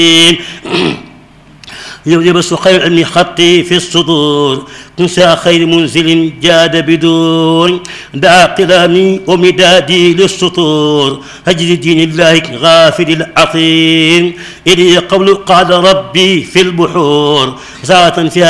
يلبس خير علم خطي في الصدور تنسى خير منزل جاد بدور دعا قلامي ومدادي للسطور أجل دين الله غافل العظيم إلي قول قال ربي في البحور ساعة فيها